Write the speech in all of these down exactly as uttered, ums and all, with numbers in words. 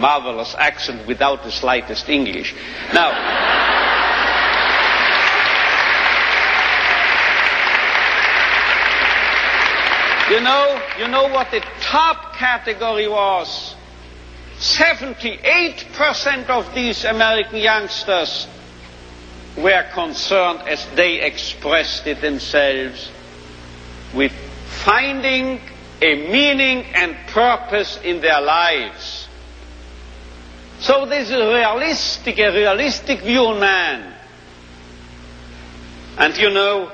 marvelous accent without the slightest English. Now, you know, you know what the top category was? seventy-eight percent of these American youngsters were concerned, as they expressed it themselves, with finding a meaning and purpose in their lives. So this is a realistic, a realistic view on man. And you know,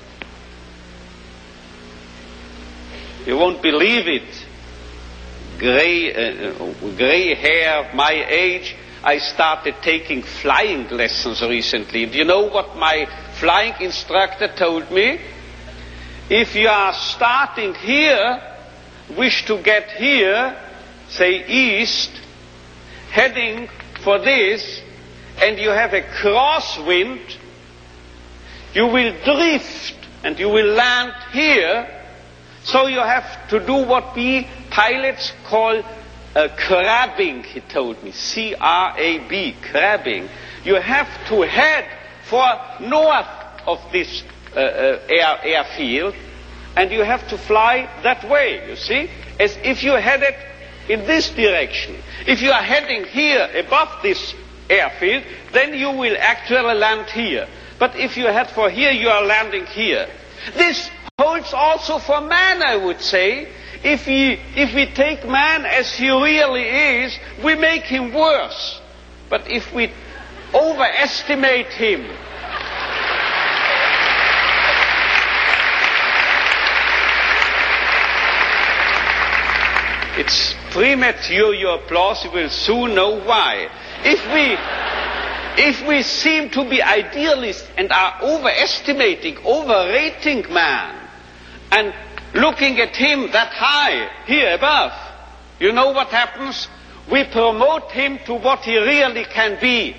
you won't believe it, gray, uh, gray hair, my age, I started taking flying lessons recently. Do you know what my flying instructor told me? If you are starting here, wish to get here, say east, heading for this, and you have a crosswind, you will drift and you will land here. So you have to do what we pilots call uh, crabbing, he told me, C R A B, crabbing. You have to head for north of this uh, uh, air, airfield, and you have to fly that way, you see, as if you headed in this direction. If you are heading here above this airfield, then you will actually land here. But if you head for here, you are landing here. This holds also for man, I would say. If we, if we take man as he really is, we make him worse. But if we overestimate him, it's premature, your applause, you will soon know why. If we, if we seem to be idealists and are overestimating, overrating man, and looking at him that high, here above, you know what happens? We promote him to what he really can be.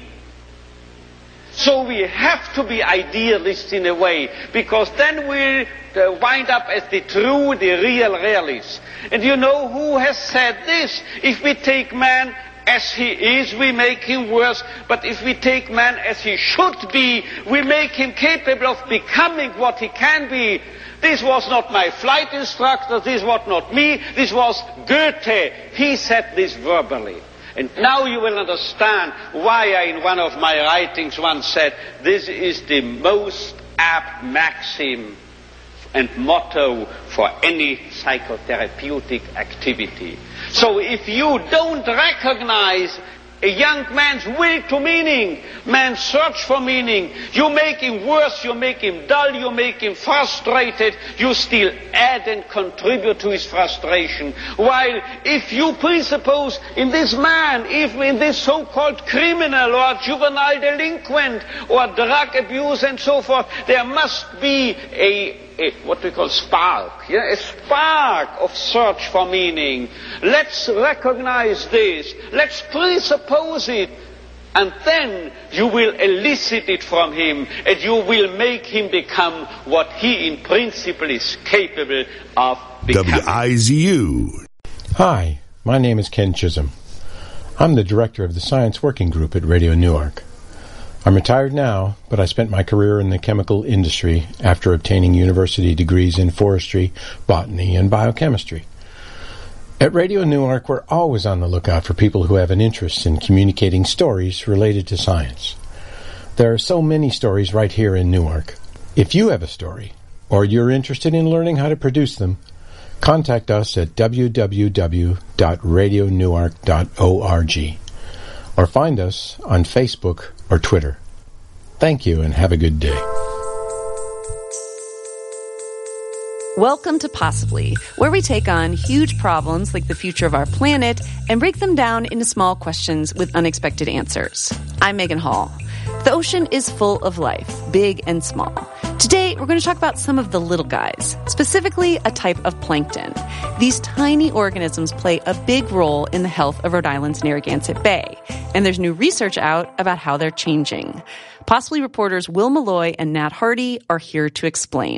So we have to be idealists in a way, because then we'll uh, wind up as the true, the real realists. And you know who has said this? If we take man as he is, we make him worse. But if we take man as he should be, we make him capable of becoming what he can be. This was not my flight instructor, this was not me, this was Goethe. He said this verbally. And now you will understand why I, in one of my writings, once said, this is the most apt maxim and motto for any psychotherapeutic activity. So if you don't recognize a young man's will to meaning, man's search for meaning, you make him worse, you make him dull, you make him frustrated, you still add and contribute to his frustration. While if you presuppose in this man, even in this so-called criminal or juvenile delinquent or drug abuse and so forth, there must be a A, what we call spark, yeah? a spark of search for meaning. Let's recognize this. Let's presuppose it. And then you will elicit it from him, and you will make him become what he in principle is capable of becoming. W I Z U. Hi, my name is Ken Chisholm. I'm the director of the Science Working Group at Radio Newark. I'm retired now, but I spent my career in the chemical industry after obtaining university degrees in forestry, botany, and biochemistry. At Radio Newark, we're always on the lookout for people who have an interest in communicating stories related to science. There are so many stories right here in Newark. If you have a story, or you're interested in learning how to produce them, contact us at w w w dot radio newark dot org or find us on Facebook or Twitter. Thank you and have a good day. Welcome to Possibly, where we take on huge problems like the future of our planet and break them down into small questions with unexpected answers. I'm Megan Hall. The ocean is full of life, big and small. Today, we're going to talk about some of the little guys, specifically a type of plankton. These tiny organisms play a big role in the health of Rhode Island's Narragansett Bay, and there's new research out about how they're changing. Possibly reporters Will Malloy and Nat Hardy are here to explain.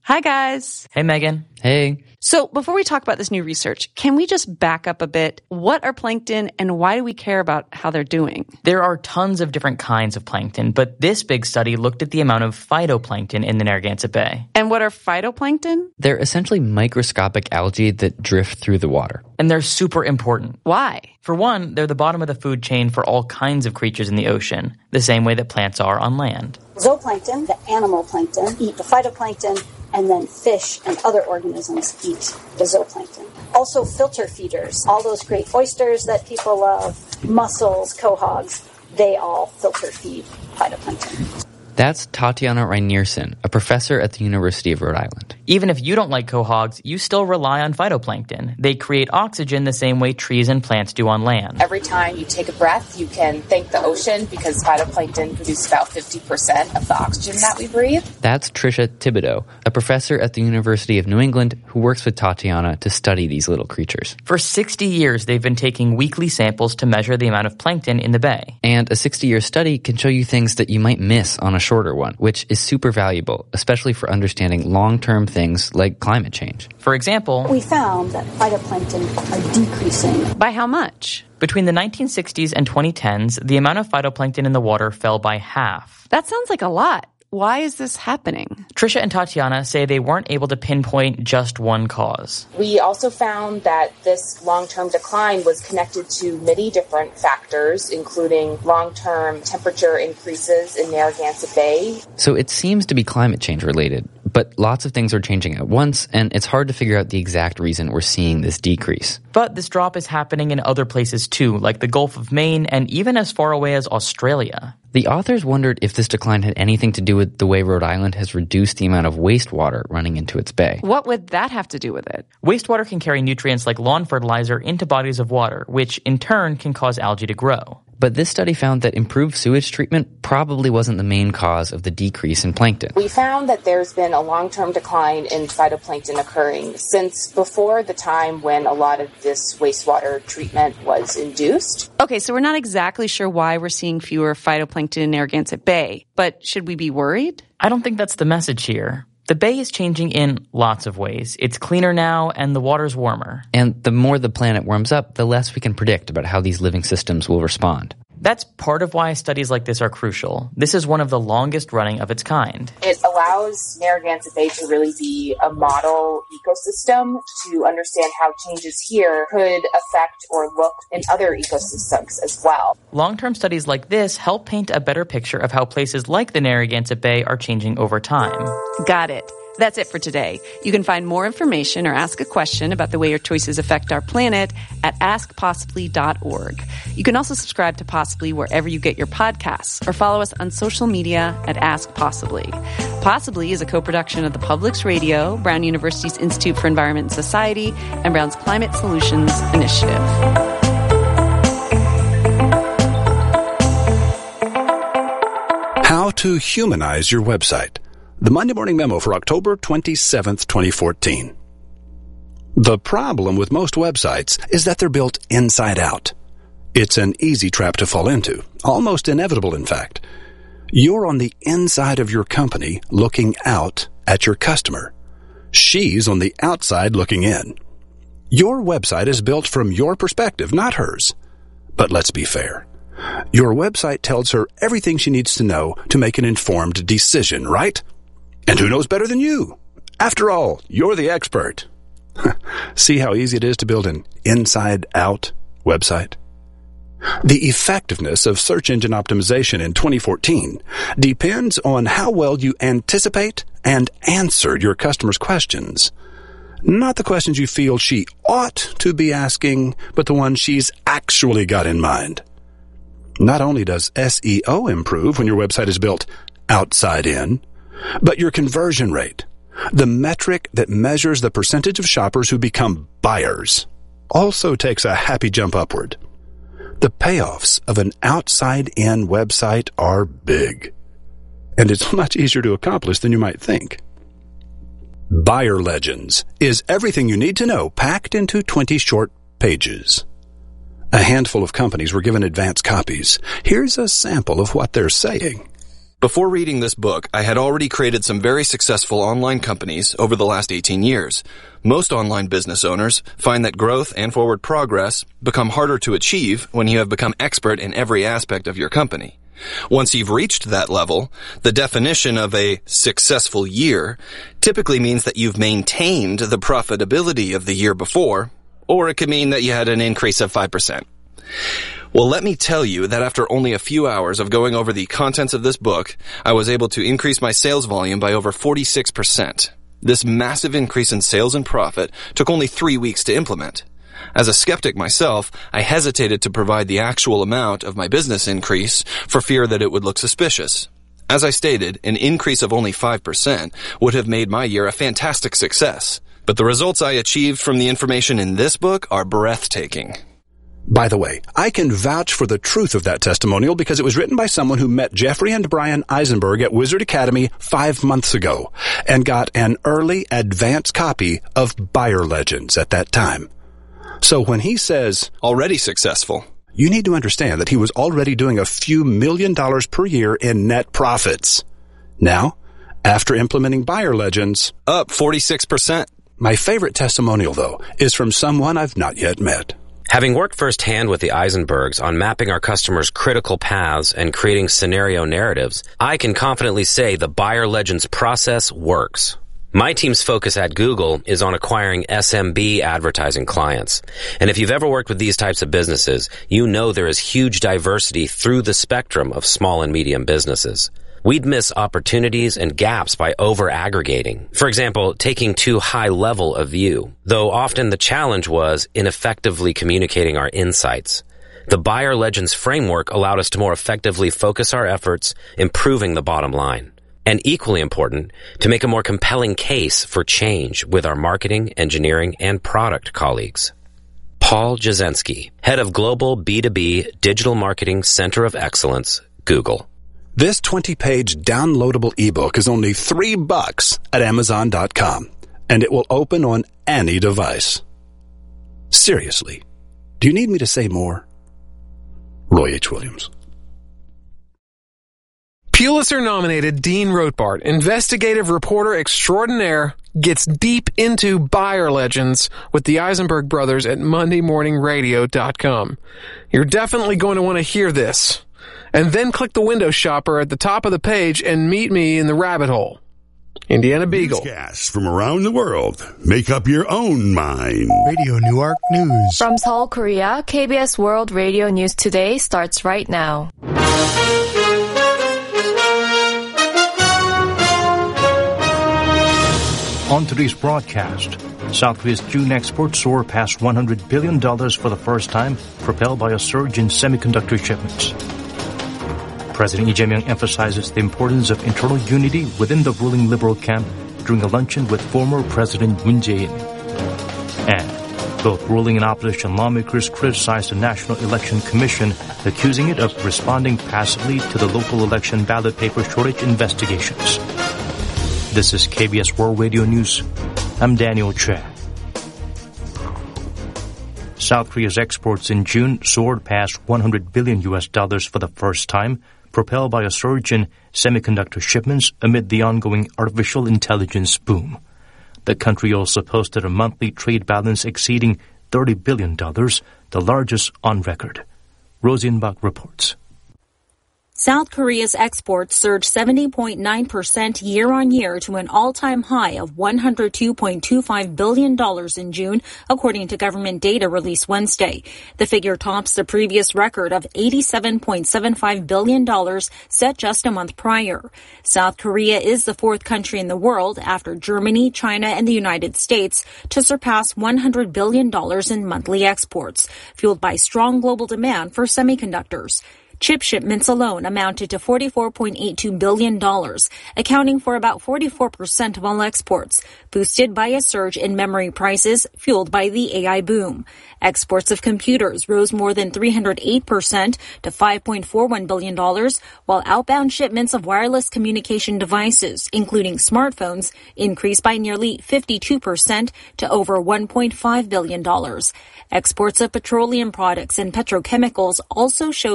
Hi, guys. Hey, Megan. Hey. So before we talk about this new research, can we just back up a bit? What are plankton and why do we care about how they're doing? There are tons of different kinds of plankton, but this big study looked at the amount of phytoplankton in the Narragansett Bay. And what are phytoplankton? They're essentially microscopic algae that drift through the water. And they're super important. Why? For one, they're the bottom of the food chain for all kinds of creatures in the ocean, the same way that plants are on land. Zooplankton, the animal plankton, eat the phytoplankton, and then fish and other organisms eat the zooplankton. Also filter feeders, all those great oysters that people love, mussels, quahogs, they all filter feed phytoplankton. That's Tatiana Reinierson, a professor at the University of Rhode Island. Even if you don't like quahogs, you still rely on phytoplankton. They create oxygen the same way trees and plants do on land. Every time you take a breath, you can thank the ocean because phytoplankton produces about fifty percent of the oxygen that we breathe. That's Tricia Thibodeau, a professor at the University of New England who works with Tatiana to study these little creatures. For sixty years, they've been taking weekly samples to measure the amount of plankton in the bay. And a sixty-year study can show you things that you might miss on a shorter one, which is super valuable, especially for understanding long-term things like climate change. For example, we found that phytoplankton are decreasing. By how much? Between the nineteen sixties and twenty tens, the amount of phytoplankton in the water fell by half. That sounds like a lot. Why is this happening? Tricia and Tatiana say they weren't able to pinpoint just one cause. We also found that this long-term decline was connected to many different factors, including long-term temperature increases in Narragansett Bay. So it seems to be climate change related, but lots of things are changing at once, and it's hard to figure out the exact reason we're seeing this decrease. But this drop is happening in other places too, like the Gulf of Maine and even as far away as Australia. The authors wondered if this decline had anything to do with the way Rhode Island has reduced the amount of wastewater running into its bay. What would that have to do with it? Wastewater can carry nutrients like lawn fertilizer into bodies of water, which in turn can cause algae to grow. But this study found that improved sewage treatment probably wasn't the main cause of the decrease in plankton. We found that there's been a long-term decline in phytoplankton occurring since before the time when a lot of this wastewater treatment was induced. Okay, so we're not exactly sure why we're seeing fewer phytoplankton in Narragansett Bay, but should we be worried? I don't think that's the message here. The bay is changing in lots of ways. It's cleaner now, and the water's warmer. And the more the planet warms up, the less we can predict about how these living systems will respond. That's part of why studies like this are crucial. This is one of the longest running of its kind. It allows Narragansett Bay to really be a model ecosystem to understand how changes here could affect or look in other ecosystems as well. Long-term studies like this help paint a better picture of how places like the Narragansett Bay are changing over time. Got it. That's it for today. You can find more information or ask a question about the way your choices affect our planet at ask possibly dot org. You can also subscribe to Possibly wherever you get your podcasts or follow us on social media at Ask Possibly. Possibly is a co-production of the Publix Radio, Brown University's Institute for Environment and Society, and Brown's Climate Solutions Initiative. How to humanize your website. The Monday Morning Memo for October twenty-seventh, twenty fourteen. The problem with most websites is that they're built inside out. It's an easy trap to fall into, almost inevitable in fact. You're on the inside of your company looking out at your customer. She's on the outside looking in. Your website is built from your perspective, not hers. But let's be fair. Your website tells her everything she needs to know to make an informed decision, right? And who knows better than you? After all, you're the expert. See how easy it is to build an inside-out website? The effectiveness of search engine optimization in twenty fourteen depends on how well you anticipate and answer your customers' questions. Not the questions you feel she ought to be asking, but the ones she's actually got in mind. Not only does S E O improve when your website is built outside in, but your conversion rate, the metric that measures the percentage of shoppers who become buyers, also takes a happy jump upward. The payoffs of an outside-in website are big, and it's much easier to accomplish than you might think. Buyer Legends is everything you need to know packed into twenty short pages. A handful of companies were given advance copies. Here's a sample of what they're saying. Before reading this book, I had already created some very successful online companies over the last eighteen years. Most online business owners find that growth and forward progress become harder to achieve when you have become expert in every aspect of your company. Once you've reached that level, the definition of a successful year typically means that you've maintained the profitability of the year before, or it could mean that you had an increase of five percent. Well, let me tell you that after only a few hours of going over the contents of this book, I was able to increase my sales volume by over forty-six percent. This massive increase in sales and profit took only three weeks to implement. As a skeptic myself, I hesitated to provide the actual amount of my business increase for fear that it would look suspicious. As I stated, an increase of only five percent would have made my year a fantastic success. But the results I achieved from the information in this book are breathtaking. By the way, I can vouch for the truth of that testimonial because it was written by someone who met Jeffrey and Brian Eisenberg at Wizard Academy five months ago and got an early advance copy of Buyer Legends at that time. So when he says, already successful, you need to understand that he was already doing a few million dollars per year in net profits. Now, after implementing Buyer Legends, up forty-six percent. My favorite testimonial, though, is from someone I've not yet met. Having worked firsthand with the Eisenbergs on mapping our customers' critical paths and creating scenario narratives, I can confidently say the Buyer Legends process works. My team's focus at Google is on acquiring S M B advertising clients. And if you've ever worked with these types of businesses, you know there is huge diversity through the spectrum of small and medium businesses. We'd miss opportunities and gaps by over-aggregating. For example, taking too high level a view, though often the challenge was in effectively communicating our insights. The Buyer Legends framework allowed us to more effectively focus our efforts, improving the bottom line. And equally important, to make a more compelling case for change with our marketing, engineering, and product colleagues. Paul Jasinski, head of Global B two B Digital Marketing Center of Excellence, Google. This twenty-page downloadable ebook is only three bucks at Amazon dot com, and it will open on any device. Seriously, do you need me to say more? Roy H. Williams. Pulitzer-nominated Dean Rothbart, investigative reporter extraordinaire, gets deep into Buyer Legends with the Eisenberg brothers at Monday Morning Radio dot com. You're definitely going to want to hear this. And then click the window shopper at the top of the page and meet me in the rabbit hole. Indiana Beagle. Newscasts from around the world. Make up your own mind. Radio Newark News. From Seoul, Korea, K B S World Radio News Today starts right now. On today's broadcast, South Korea's June exports soar past one hundred billion dollars for the first time, propelled by a surge in semiconductor shipments. President Lee Jae-myung emphasizes the importance of internal unity within the ruling liberal camp during a luncheon with former President Moon Jae-in. And both ruling and opposition lawmakers criticized the National Election Commission, accusing it of responding passively to the local election ballot paper shortage investigations. This is K B S World Radio News. I'm Daniel Choi. South Korea's exports in June soared past one hundred billion U S dollars for the first time, propelled by a surge in semiconductor shipments amid the ongoing artificial intelligence boom. The country also posted a monthly trade balance exceeding thirty billion dollars, the largest on record. Rosenbach reports. South Korea's exports surged seventy point nine percent year-on-year to an all-time high of one hundred two point two five billion dollars in June, according to government data released Wednesday. The figure tops the previous record of eighty-seven point seven five billion dollars set just a month prior. South Korea is the fourth country in the world, after Germany, China, and the United States, to surpass one hundred billion dollars in monthly exports, fueled by strong global demand for semiconductors. Chip shipments alone amounted to forty-four point eight two billion dollars, accounting for about forty-four percent of all exports, boosted by a surge in memory prices fueled by the A I boom. Exports of computers rose more than three hundred eight percent to five point four one billion dollars, while outbound shipments of wireless communication devices, including smartphones, increased by nearly fifty-two percent to over one point five billion dollars. Exports of petroleum products and petrochemicals also showed stellar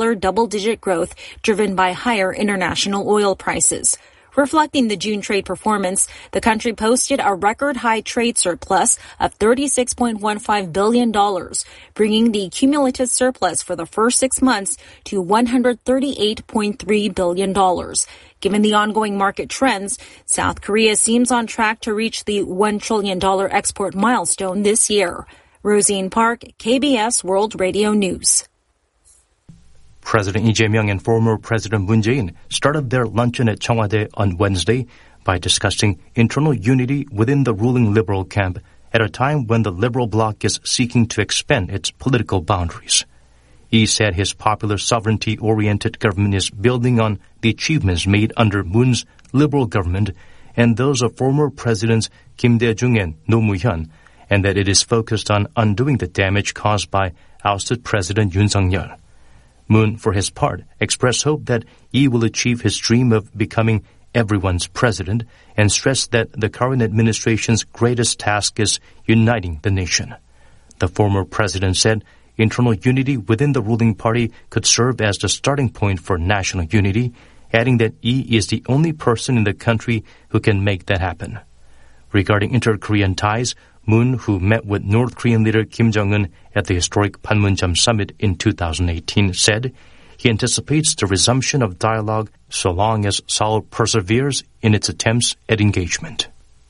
another double-digit growth driven by higher international oil prices. Reflecting the June trade performance, the country posted a record-high trade surplus of thirty-six point one five billion dollars, bringing the cumulative surplus for the first six months to one hundred thirty-eight point three billion dollars. Given the ongoing market trends, South Korea seems on track to reach the one trillion dollars export milestone this year. Rosine Park, K B S World Radio News. President Lee Jae-myung and former President Moon Jae-in started their luncheon at Cheongwadae on Wednesday by discussing internal unity within the ruling liberal camp at a time when the liberal bloc is seeking to expand its political boundaries. Lee said his popular sovereignty-oriented government is building on the achievements made under Moon's liberal government and those of former Presidents Kim Dae-jung and Roh Moo-hyun, and that it is focused on undoing the damage caused by ousted President Yoon Suk-yeol. Moon, for his part, expressed hope that Lee will achieve his dream of becoming everyone's president and stressed that the current administration's greatest task is uniting the nation. The former president said internal unity within the ruling party could serve as the starting point for national unity, adding that Lee is the only person in the country who can make that happen. Regarding inter-Korean ties, Moon, who met with North Korean leader Kim Jong-un at the historic Panmunjom summit in two thousand eighteen, said he anticipates the resumption of dialogue so long as Seoul perseveres in its attempts at engagement.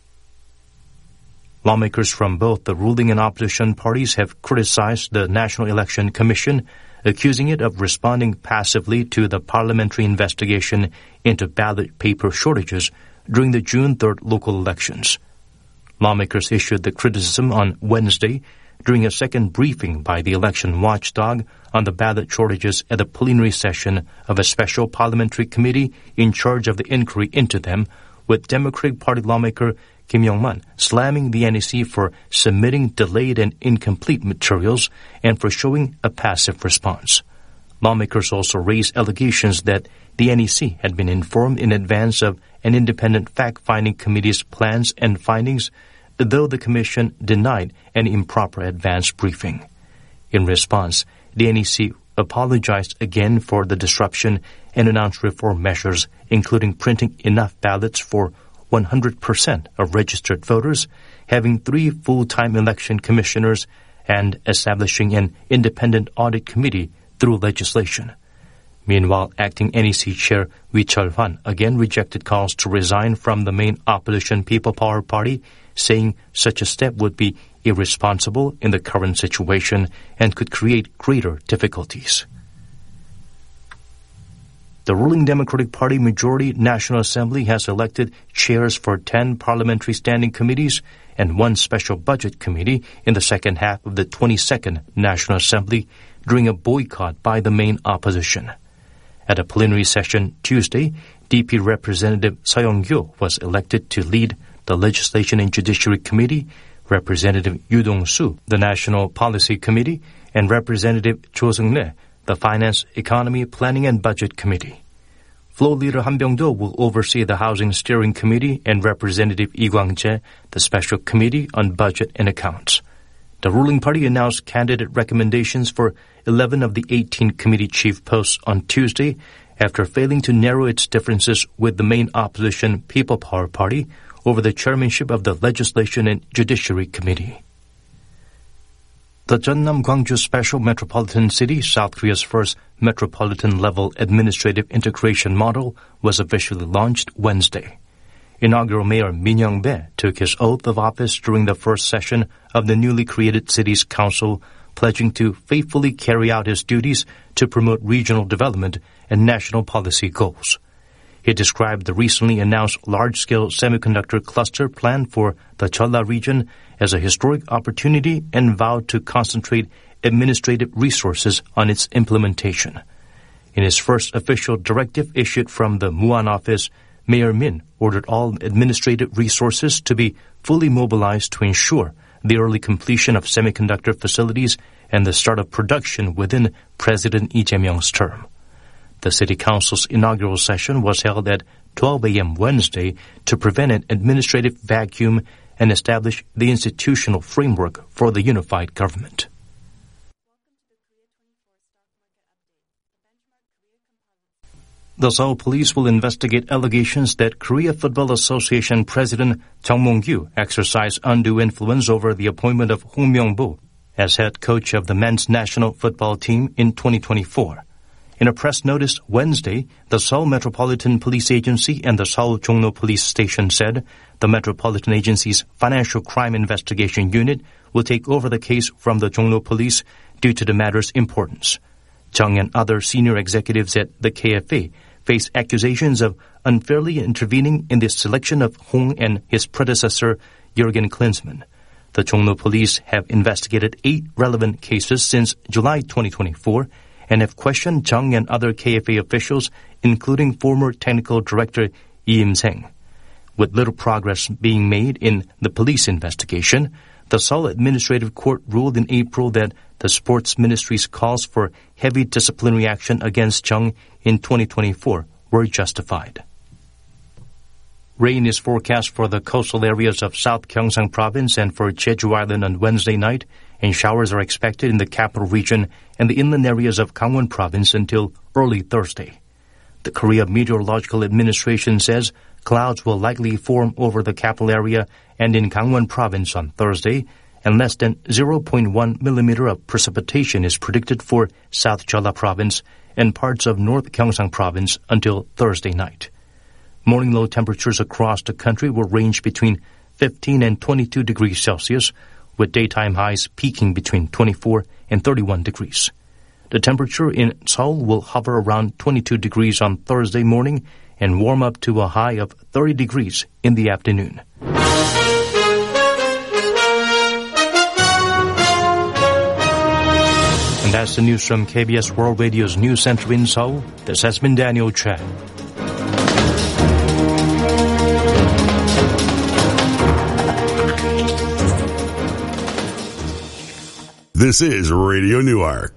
Lawmakers from both the ruling and opposition parties have criticized the National Election Commission, accusing it of responding passively to the parliamentary investigation into ballot paper shortages during the June third local elections. Lawmakers issued the criticism on Wednesday during a second briefing by the election watchdog on the ballot shortages at the plenary session of a special parliamentary committee in charge of the inquiry into them, with Democratic Party lawmaker Kim Yong-man slamming the N E C for submitting delayed and incomplete materials and for showing a passive response. Lawmakers also raised allegations that the N E C had been informed in advance of an independent fact-finding committee's plans and findings, though the Commission denied an improper advance briefing. In response, the N E C apologized again for the disruption and announced reform measures, including printing enough ballots for one hundred percent of registered voters, having three full-time election commissioners, and establishing an independent audit committee through legislation. Meanwhile, acting N E C chair Wee Chul-hwan again rejected calls to resign from the main opposition People Power Party, saying such a step would be irresponsible in the current situation and could create greater difficulties. The ruling Democratic Party majority National Assembly has elected chairs for ten parliamentary standing committees and one special budget committee in the second half of the twenty-second National Assembly during a boycott by the main opposition. At a plenary session Tuesday, D P Representative Seo Yong-gyo was elected to lead the Legislation and Judiciary Committee, Representative Yoo Dong-soo, the National Policy Committee, and Representative Cho Seung-rae, the Finance, Economy, Planning and Budget Committee. Floor Leader Han Byung-do will oversee the Housing Steering Committee and Representative Lee Kwang-jae, the Special Committee on Budget and Accounts. The ruling party announced candidate recommendations for eleven of the eighteen committee chief posts on Tuesday after failing to narrow its differences with the main opposition People Power Party over the chairmanship of the Legislation and Judiciary Committee. The Jeonnam-Gwangju Special Metropolitan City, South Korea's first metropolitan-level administrative integration model, was officially launched Wednesday. Inaugural Mayor Min Young-bae took his oath of office during the first session of the newly created city's council, pledging to faithfully carry out his duties to promote regional development and national policy goals. He described the recently announced large-scale semiconductor cluster plan for the Jeolla region as a historic opportunity and vowed to concentrate administrative resources on its implementation. In his first official directive issued from the Muan office, Mayor Min ordered all administrative resources to be fully mobilized to ensure the early completion of semiconductor facilities and the start of production within President Lee Jae-myung's term. The City Council's inaugural session was held at twelve a.m. Wednesday to prevent an administrative vacuum and establish the institutional framework for the unified government. The Seoul police will investigate allegations that Korea Football Association President Jung Mong-gyu exercised undue influence over the appointment of Hong Myung-bo as head coach of the men's national football team in twenty twenty-four. In a press notice Wednesday, the Seoul Metropolitan Police Agency and the Seoul Jongno Police Station said the Metropolitan Agency's Financial Crime Investigation Unit will take over the case from the Jongno Police due to the matter's importance. Jung and other senior executives at the K F A face accusations of unfairly intervening in the selection of Hong and his predecessor, Jürgen Klinsmann. The Jongno Police have investigated eight relevant cases since July twenty twenty-four and have questioned Jung and other K F A officials, including former technical director Lee Im-seng. With little progress being made in the police investigation, the Seoul Administrative Court ruled in April that the Sports Ministry's calls for heavy disciplinary action against Jung in twenty twenty-four were justified. Rain is forecast for the coastal areas of South Gyeongsang Province and for Jeju Island on Wednesday night, and showers are expected in the capital region and the inland areas of Gangwon Province until early Thursday. The Korea Meteorological Administration says clouds will likely form over the capital area and in Gangwon Province on Thursday, and less than zero point one millimeter of precipitation is predicted for South Jeolla Province and parts of North Gyeongsang Province until Thursday night. Morning low temperatures across the country will range between fifteen and twenty-two degrees Celsius, with daytime highs peaking between twenty-four and thirty-one degrees. The temperature in Seoul will hover around twenty-two degrees on Thursday morning and warm up to a high of thirty degrees in the afternoon. And that's the news from K B S World Radio's News Center in Seoul. This has been Daniel Chen. This is Radio Newark.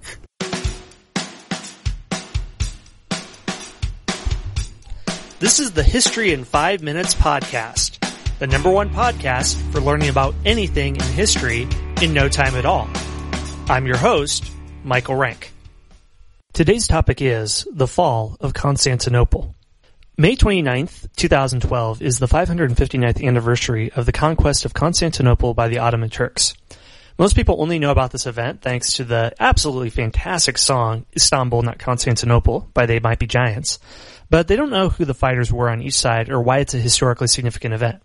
This is the History in Five Minutes podcast, the number one podcast for learning about anything in history in no time at all. I'm your host, Michael Rank. Today's topic is the fall of Constantinople. May twenty-ninth, twenty twelve is the five hundred fifty-ninth anniversary of the conquest of Constantinople by the Ottoman Turks. Most people only know about this event thanks to the absolutely fantastic song Istanbul, Not Constantinople by They Might Be Giants, but they don't know who the fighters were on each side or why it's a historically significant event.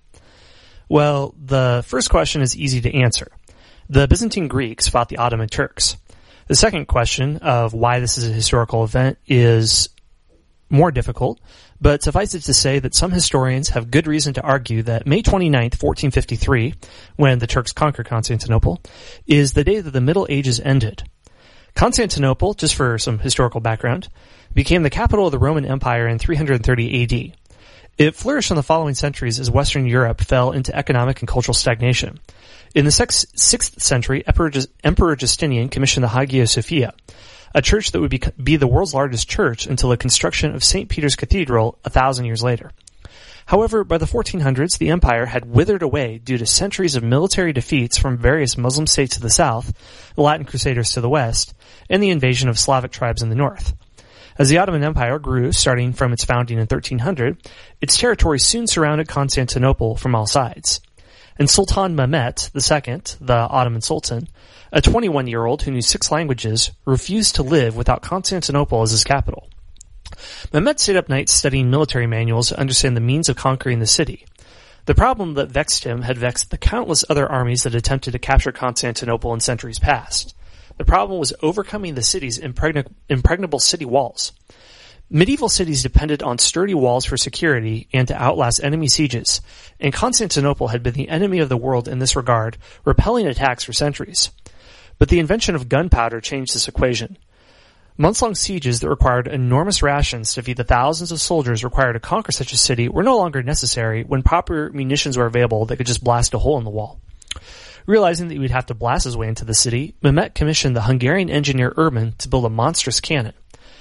Well, the first question is easy to answer. The Byzantine Greeks fought the Ottoman Turks. The second question of why this is a historical event is more difficult, but suffice it to say that some historians have good reason to argue that May twenty-ninth, fourteen fifty-three, when the Turks conquered Constantinople, is the day that the Middle Ages ended. Constantinople, just for some historical background, became the capital of the Roman Empire in three hundred thirty A D. It flourished in the following centuries as Western Europe fell into economic and cultural stagnation. In the sixth century, Emperor Justinian commissioned the Hagia Sophia, a church that would be, be the world's largest church until the construction of Saint Peter's Cathedral a thousand years later. However, by the fourteen hundreds, the empire had withered away due to centuries of military defeats from various Muslim states to the south, the Latin Crusaders to the west, and the invasion of Slavic tribes in the north. As the Ottoman Empire grew, starting from its founding in thirteen hundred, its territory soon surrounded Constantinople from all sides. And Sultan Mehmet the Second, the Ottoman Sultan, a twenty-one-year-old who knew six languages, refused to live without Constantinople as his capital. Mehmet stayed up nights studying military manuals to understand the means of conquering the city. The problem that vexed him had vexed the countless other armies that attempted to capture Constantinople in centuries past. The problem was overcoming the city's impregn- impregnable city walls. Medieval cities depended on sturdy walls for security and to outlast enemy sieges, and Constantinople had been the enemy of the world in this regard, repelling attacks for centuries. But the invention of gunpowder changed this equation. Months-long sieges that required enormous rations to feed the thousands of soldiers required to conquer such a city were no longer necessary when proper munitions were available that could just blast a hole in the wall. Realizing that he would have to blast his way into the city, Mehmet commissioned the Hungarian engineer Urban to build a monstrous cannon.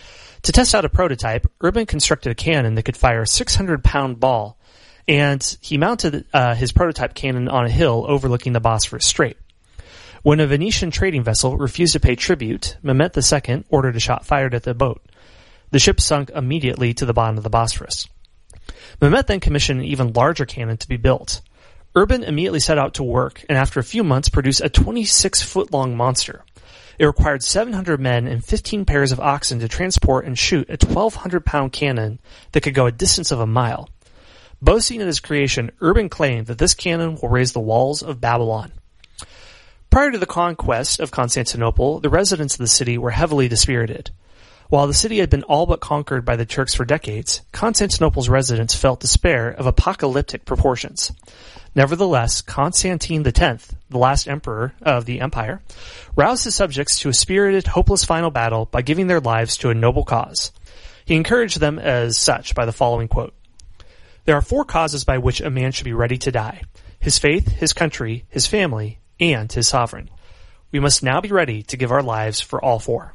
To test out a prototype, Urban constructed a cannon that could fire a six hundred pound ball, and he mounted uh, his prototype cannon on a hill overlooking the Bosphorus Strait. When a Venetian trading vessel refused to pay tribute, Mehmet the Second ordered a shot fired at the boat. The ship sunk immediately to the bottom of the Bosphorus. Mehmet then commissioned an even larger cannon to be built. Urban immediately set out to work, and after a few months produced a twenty-six foot long monster. It required seven hundred men and fifteen pairs of oxen to transport and shoot a twelve hundred pound cannon that could go a distance of a mile. Boasting in his creation, Urban claimed that this cannon will raise the walls of Babylon. Prior to the conquest of Constantinople, the residents of the city were heavily dispirited. While the city had been all but conquered by the Turks for decades, Constantinople's residents felt despair of apocalyptic proportions. Nevertheless, Constantine the tenth, the last emperor of the empire, roused his subjects to a spirited, hopeless final battle by giving their lives to a noble cause. He encouraged them as such by the following quote, "There are four causes by which a man should be ready to die: his faith, his country, his family, and his sovereign. We must now be ready to give our lives for all four."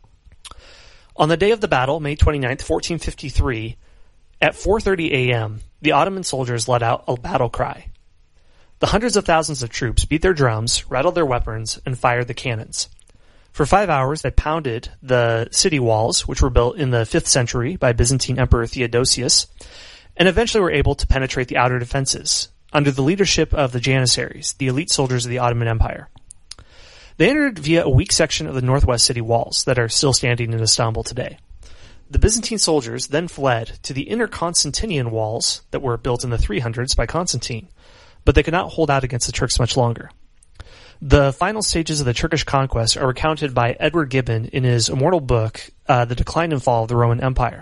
On the day of the battle, May twenty-ninth, fourteen fifty-three, at four thirty a.m., the Ottoman soldiers let out a battle cry. The hundreds of thousands of troops beat their drums, rattled their weapons, and fired the cannons. For five hours, they pounded the city walls, which were built in the fifth century by Byzantine Emperor Theodosius, and eventually were able to penetrate the outer defenses, under the leadership of the Janissaries, the elite soldiers of the Ottoman Empire. They entered via a weak section of the northwest city walls that are still standing in Istanbul today. The Byzantine soldiers then fled to the inner Constantinian walls that were built in the three hundreds by Constantine, but they could not hold out against the Turks much longer. The final stages of the Turkish conquest are recounted by Edward Gibbon in his immortal book, uh, The Decline and Fall of the Roman Empire.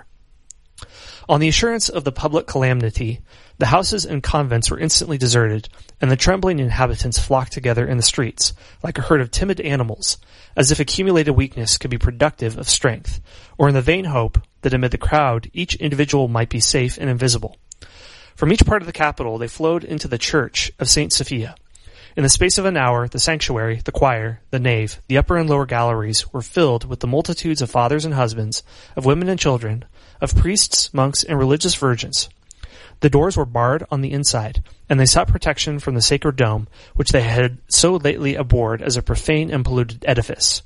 On the assurance of the public calamity, the houses and convents were instantly deserted, and the trembling inhabitants flocked together in the streets, like a herd of timid animals, as if accumulated weakness could be productive of strength, or in the vain hope that amid the crowd each individual might be safe and invisible. From each part of the capital they flowed into the church of Saint Sophia. In the space of an hour, the sanctuary, the choir, the nave, the upper and lower galleries were filled with the multitudes of fathers and husbands, of women and children, of priests, monks, and religious virgins. The doors were barred on the inside, and they sought protection from the sacred dome, which they had so lately abhorred as a profane and polluted edifice.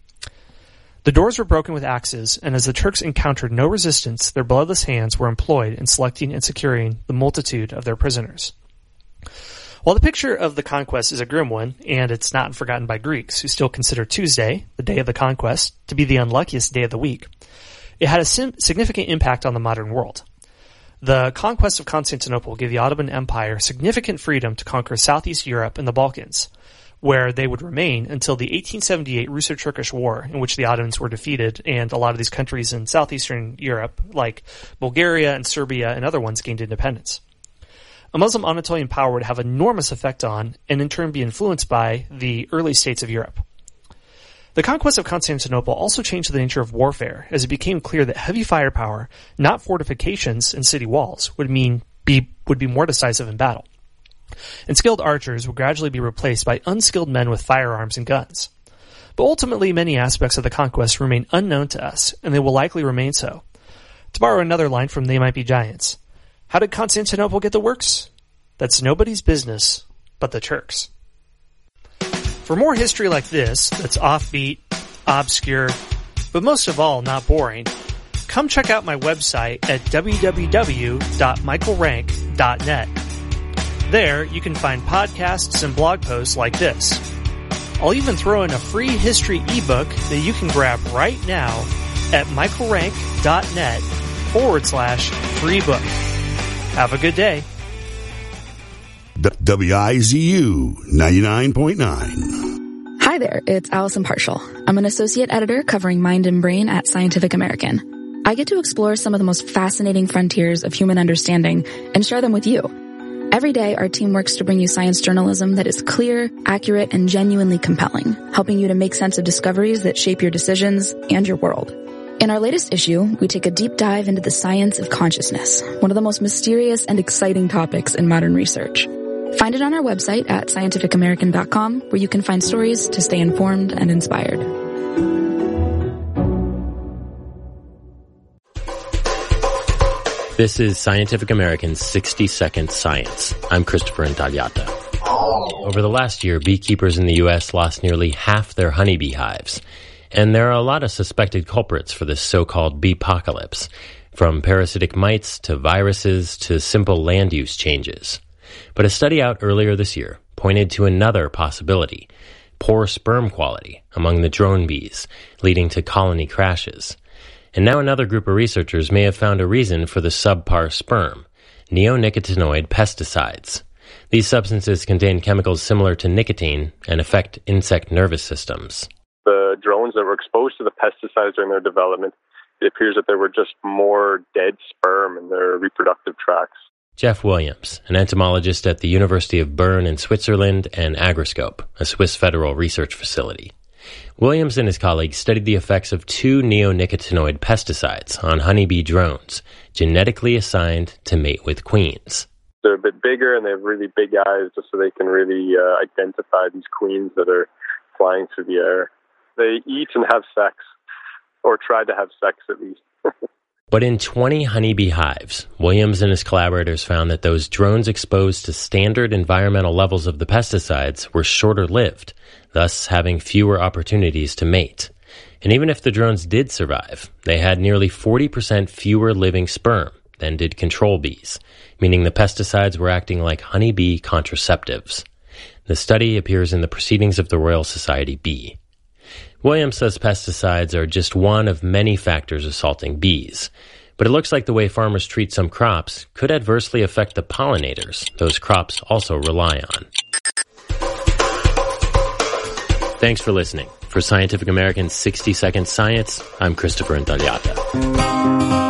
The doors were broken with axes, and as the Turks encountered no resistance, their bloodless hands were employed in selecting and securing the multitude of their prisoners. While the picture of the conquest is a grim one, and it's not forgotten by Greeks, who still consider Tuesday, the day of the conquest, to be the unluckiest day of the week, it had a sim- significant impact on the modern world. The conquest of Constantinople gave the Ottoman Empire significant freedom to conquer Southeast Europe and the Balkans, where they would remain until the eighteen seventy-eight Russo-Turkish War, in which the Ottomans were defeated, and a lot of these countries in southeastern Europe, like Bulgaria and Serbia and other ones, gained independence. A Muslim Anatolian power would have enormous effect on, and in turn be influenced by, the early states of Europe. The conquest of Constantinople also changed the nature of warfare, as it became clear that heavy firepower, not fortifications and city walls, would mean be would be more decisive in battle. And skilled archers would gradually be replaced by unskilled men with firearms and guns. But ultimately, many aspects of the conquest remain unknown to us, and they will likely remain so. To borrow another line from They Might Be Giants, how did Constantinople get the works? That's nobody's business but the Turks. For more history like this, that's offbeat, obscure, but most of all not boring, come check out my website at w w w dot michael rank dot net. There, you can find podcasts and blog posts like this. I'll even throw in a free history ebook that you can grab right now at michaelrank.net forward slash free book. Have a good day. W I Z U ninety-nine point nine. Hi there, it's Allison Partial. I'm an associate editor covering Mind and Brain at Scientific American. I get to explore some of the most fascinating frontiers of human understanding and share them with you. Every day, our team works to bring you science journalism that is clear, accurate, and genuinely compelling, helping you to make sense of discoveries that shape your decisions and your world. In our latest issue, we take a deep dive into the science of consciousness, one of the most mysterious and exciting topics in modern research. Find it on our website at scientific american dot com, where you can find stories to stay informed and inspired. This is Scientific American's sixty second Science. I'm Christopher Intagliata. Over the last year, beekeepers in the U S lost nearly half their honeybee hives. And there are a lot of suspected culprits for this so-called beepocalypse, from parasitic mites to viruses to simple land use changes. But a study out earlier this year pointed to another possibility: poor sperm quality among the drone bees, leading to colony crashes. And now another group of researchers may have found a reason for the subpar sperm: neonicotinoid pesticides. These substances contain chemicals similar to nicotine and affect insect nervous systems. The drones that were exposed to the pesticides during their development, it appears that there were just more dead sperm in their reproductive tracts. Jeff Williams, an entomologist at the University of Bern in Switzerland, and Agroscope, a Swiss federal research facility. Williams and his colleagues studied the effects of two neonicotinoid pesticides on honeybee drones, genetically assigned to mate with queens. They're a bit bigger and they have really big eyes just so they can really uh, identify these queens that are flying through the air. They eat and have sex, or try to have sex at least. But in twenty honeybee hives, Williams and his collaborators found that those drones exposed to standard environmental levels of the pesticides were shorter-lived, thus having fewer opportunities to mate. And even if the drones did survive, they had nearly forty percent fewer living sperm than did control bees, meaning the pesticides were acting like honeybee contraceptives. The study appears in the Proceedings of the Royal Society B. Williams says pesticides are just one of many factors assaulting bees, but it looks like the way farmers treat some crops could adversely affect the pollinators those crops also rely on. Thanks for listening. For Scientific American's sixty second Science, I'm Christopher Intagliata.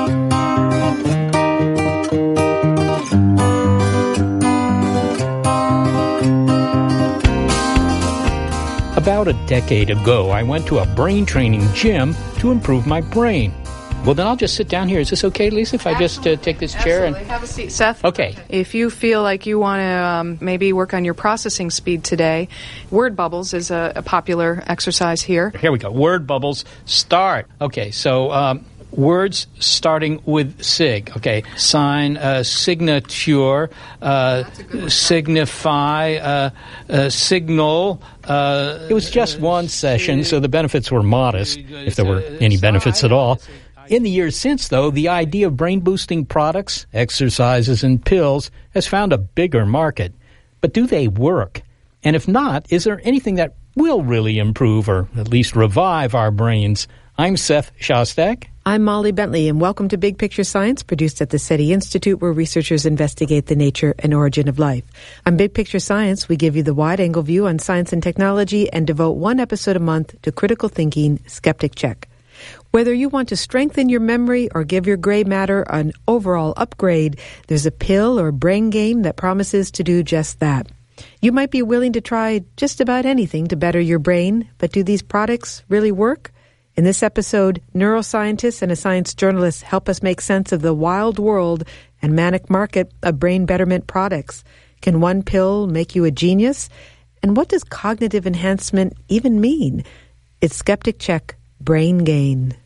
About a decade ago, I went to a brain training gym to improve my brain. Well, then I'll just sit down here. Is this okay, Lisa, if I just uh, take this chair? Absolutely. And have a seat. Seth, okay. If you feel like you want to um, maybe work on your processing speed today, word bubbles is a, a popular exercise here. Here we go. Word bubbles, start. Okay, so um, words starting with sig. Okay, sign, uh, signature, uh, signify, uh, uh, signal. Uh, it was just one session, so the benefits were modest, if there were any benefits at all. In the years since, though, the idea of brain-boosting products, exercises, and pills has found a bigger market. But do they work? And if not, is there anything that will really improve or at least revive our brains? I'm Seth Shostak. I'm Molly Bentley, and welcome to Big Picture Science, produced at the SETI Institute, where researchers investigate the nature and origin of life. On Big Picture Science, we give you the wide-angle view on science and technology and devote one episode a month to critical thinking, Skeptic Check. Whether you want to strengthen your memory or give your gray matter an overall upgrade, there's a pill or brain game that promises to do just that. You might be willing to try just about anything to better your brain, but do these products really work? In this episode, neuroscientists and a science journalist help us make sense of the wild world and manic market of brain betterment products. Can one pill make you a genius? And what does cognitive enhancement even mean? It's Skeptic Check Brain Gain.